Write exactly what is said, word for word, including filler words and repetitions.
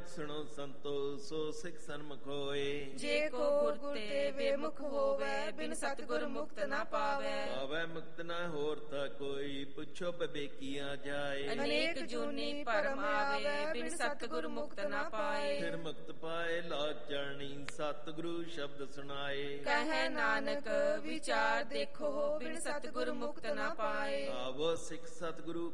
ਸੁਣੋ ਸੰਤੋ ਸੋ ਸਿੱਖ ਸਨਮੁਖ ਹੋਏ। ਜੇ ਕੋ ਗੁਰ ਤੇ ਬੇਮੁਖ ਹੋਵੇ ਬਿਨ ਸਤਿਗੁਰ ਮੁਕਤ ਨਾ ਪਾਵੇ। ਪਾਵੈ ਮੁਕਤ ਨਾ ਹੋਰ ਤਾ ਕੋਈ ਪੁੱਛੋ ਬੇਕੀਆਂ ਜਾਏ। ਅਨੇਕ ਜੂਨੀ ਭਰਮ ਆਵੇ ਬਿਨ ਸਤਿਗੁਰ ਮੁਕਤ ਨਾ ਪਾਏ। ਫਿਰ ਮੁਕਤ ਪਾਏ ਲਾਗ ਚਰਣੀ ਸਤਿਗੁਰੂ ਸ਼ਬਦ ਸੁਣਾਏ। ਕਹੈ ਨਾਨਕ ਵਿਚਾਰ ਦੇਖੋ ਬਿਨ ਸਤਿਗੁਰ ਮੁਕਤ ਨਾ ਪਾਏ। ਆਵੋ ਸਿੱਖ ਸਤਿਗੁਰੂ